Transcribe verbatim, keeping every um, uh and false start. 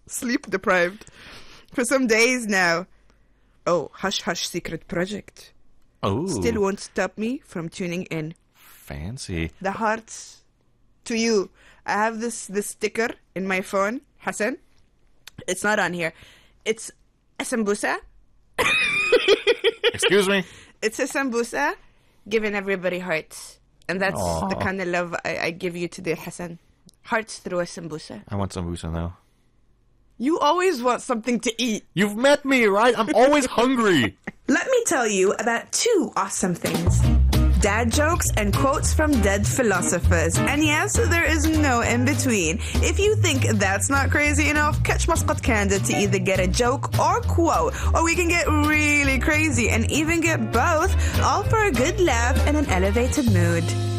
sleep deprived for some days now. Oh, Hush Hush Secret Project. Oh. Still won't stop me from tuning in. Fancy. The hearts to you. I have this, this sticker in my phone, Hassan. It's not on here. It's a sambusa. Excuse me? It's a sambusa giving everybody hearts. And that's Aww. the kind of love I, I give you today, Hassan. Hearts through a sambusa. I want sambusa now. You always want something to eat. You've met me, right? I'm always hungry. Let me tell you about two awesome things. Dad jokes and quotes from dead philosophers. And yes, there is no in between. If you think that's not crazy enough, catch Muscat Candid to either get a joke or quote, or we can get really crazy and even get both, all for a good laugh and an elevated mood.